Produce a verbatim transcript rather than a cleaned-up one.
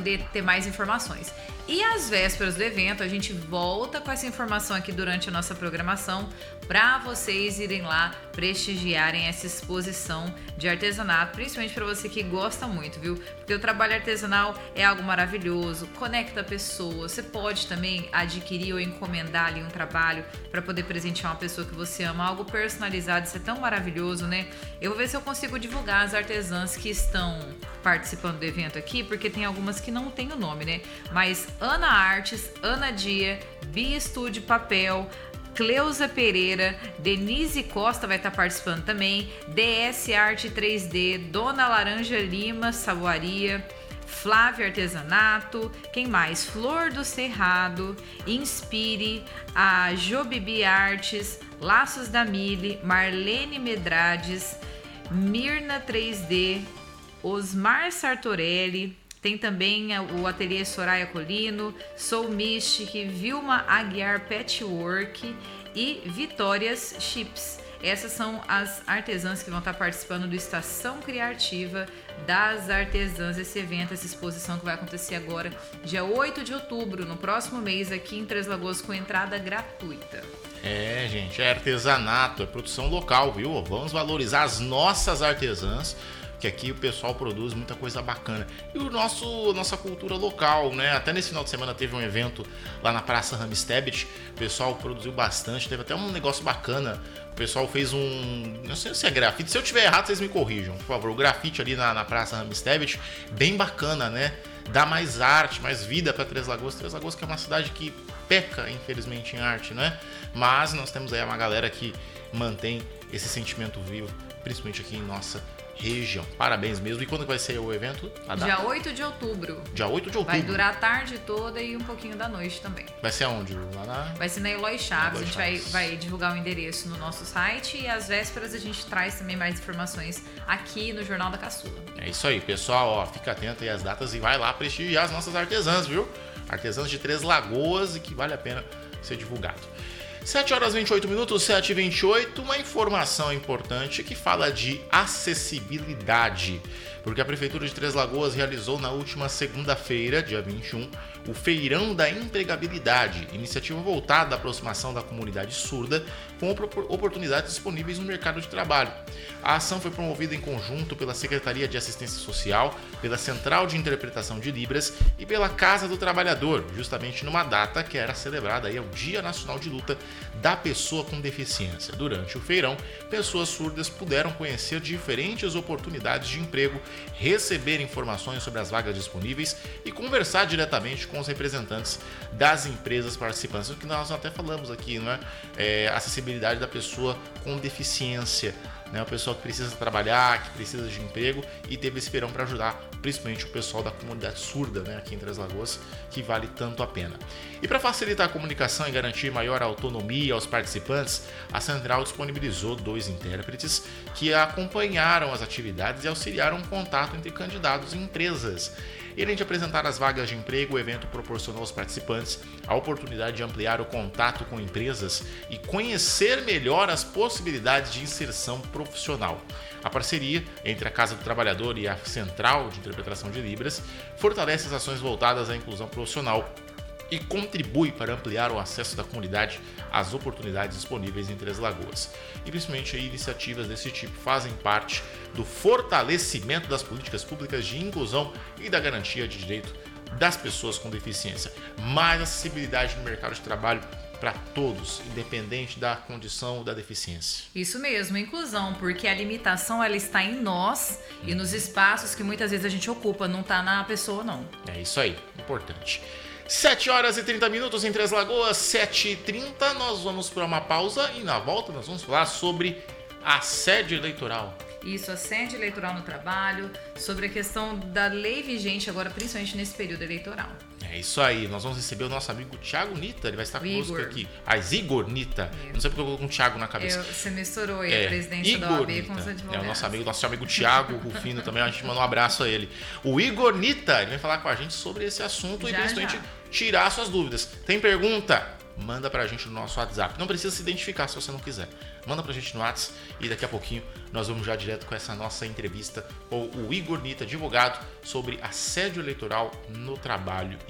poder ter mais informações. E às vésperas do evento, a gente volta com essa informação aqui durante a nossa programação para vocês irem lá prestigiarem essa exposição de artesanato, principalmente para você que gosta muito, viu? Porque o trabalho artesanal é algo maravilhoso, conecta pessoas. Você pode também adquirir ou encomendar ali um trabalho para poder presentear uma pessoa que você ama, algo personalizado, isso é tão maravilhoso, né? Eu vou ver se eu consigo divulgar as artesãs que estão participando do evento aqui, porque tem algumas que não tem o nome, né? Mas Ana Artes, Ana Dia, Bia Estúdio Papel, Cleusa Pereira, Denise Costa vai estar participando também, D S Arte três D, Dona Laranja Lima, Saboaria, Flávia Artesanato, quem mais? Flor do Cerrado, Inspire, a Jobibi Artes, Laços da Mille, Marlene Medrades, Mirna três D, Osmar Sartorelli, tem também o Ateliê Soraya Colino, Soul Mystic, Vilma Aguiar Patchwork e Vitórias Chips. Essas são as artesãs que vão estar participando do Estação Criativa das Artesãs, esse evento, essa exposição que vai acontecer agora, dia oito de outubro, no próximo mês, aqui em Três Lagoas, com entrada gratuita. É, gente, é artesanato, é produção local, viu? Vamos valorizar as nossas artesãs, que aqui o pessoal produz muita coisa bacana. E o nosso, nossa cultura local, né? Até nesse final de semana teve um evento lá na Praça Ramstebet, o pessoal produziu bastante, teve até um negócio bacana. O pessoal fez um... não sei se é grafite, se eu tiver errado vocês me corrijam, por favor. O grafite ali na, na Praça Ramstebet, bem bacana, né? Dá mais arte, mais vida para Três Lagoas. Três Lagoas que é uma cidade que peca, infelizmente, em arte, né? Mas nós temos aí uma galera que mantém esse sentimento vivo, principalmente aqui em nossa região. Parabéns mesmo. E quando vai ser o evento? Dia oito de outubro. Dia oito de outubro. Vai durar a tarde toda e um pouquinho da noite também. Vai ser aonde? Lá na... Vai ser na Eloy Chaves. Eloy a gente Chaves. Vai, vai divulgar o endereço no nosso site e às vésperas a gente traz também mais informações aqui no Jornal da Caçula. É isso aí, pessoal. Ó, fica atento aí às datas e vai lá prestigiar as nossas artesãs, viu? Artesãs de Três Lagoas e que vale a pena ser divulgado. sete horas e vinte e oito minutos, sete e vinte e oito, uma informação importante que fala de acessibilidade, porque a Prefeitura de Três Lagoas realizou na última segunda-feira, dia vinte e um, o Feirão da Empregabilidade, iniciativa voltada à aproximação da comunidade surda com oportunidades disponíveis no mercado de trabalho. A ação foi promovida em conjunto pela Secretaria de Assistência Social, pela Central de Interpretação de Libras e pela Casa do Trabalhador, justamente numa data que era celebrada aí, o Dia Nacional de Luta da Pessoa com Deficiência. Durante o feirão, pessoas surdas puderam conhecer diferentes oportunidades de emprego, receber informações sobre as vagas disponíveis e conversar diretamente com os representantes das empresas participantes, o que nós até falamos aqui, não é? É, acessibilidade da pessoa com deficiência, né? O pessoal que precisa trabalhar, que precisa de emprego, e teve esse feirão para ajudar principalmente o pessoal da comunidade surda, né, aqui em Três Lagoas, que vale tanto a pena. E para facilitar a comunicação e garantir maior autonomia aos participantes, a Central disponibilizou dois intérpretes que acompanharam as atividades e auxiliaram o contato entre candidatos e empresas. E além de apresentar as vagas de emprego, o evento proporcionou aos participantes a oportunidade de ampliar o contato com empresas e conhecer melhor as possibilidades de inserção profissional. A parceria entre a Casa do Trabalhador e a Central de Interpretação de Libras fortalece as ações voltadas à inclusão profissional e contribui para ampliar o acesso da comunidade às oportunidades disponíveis em Três Lagoas. E principalmente aí, iniciativas desse tipo fazem parte do fortalecimento das políticas públicas de inclusão e da garantia de direito das pessoas com deficiência. Mais acessibilidade no mercado de trabalho para todos, independente da condição da deficiência. Isso mesmo, inclusão, porque a limitação ela está em nós hum. e nos espaços que muitas vezes a gente ocupa, não está na pessoa não. É isso aí, importante. sete horas e trinta minutos em Três Lagoas, sete e trinta, nós vamos para uma pausa e na volta nós vamos falar sobre assédio eleitoral. Isso, assédio eleitoral no trabalho, sobre a questão da lei vigente agora, principalmente nesse período eleitoral. É isso aí, nós vamos receber o nosso amigo Thiago Nita, ele vai estar conosco Igor. aqui. Ah, Igor Nita, eu. não sei porque eu coloquei um Thiago na cabeça. Eu, você misturou aí é, a presidência Igor da O A B Nita. com os advogados. É o nosso amigo, nosso amigo Thiago Rufino também, a gente manda um abraço a ele. O Igor Nita, ele vai falar com a gente sobre esse assunto já, e principalmente já. tirar suas dúvidas. Tem pergunta? manda pra gente no nosso WhatsApp. Não precisa se identificar se você não quiser. Manda pra gente no WhatsApp e daqui a pouquinho nós vamos já direto com essa nossa entrevista com o Igor Nita, advogado, sobre assédio eleitoral no trabalho.